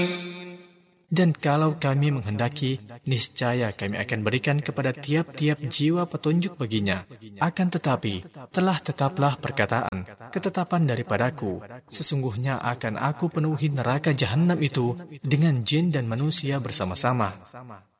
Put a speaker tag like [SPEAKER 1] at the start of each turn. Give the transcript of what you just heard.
[SPEAKER 1] Dan kalau kami menghendaki, niscaya kami akan berikan kepada tiap-tiap jiwa petunjuk baginya. Akan tetapi, tetaplah perkataan, ketetapan daripadaku. Sesungguhnya akan aku penuhi neraka jahanam itu dengan jin dan manusia bersama-sama.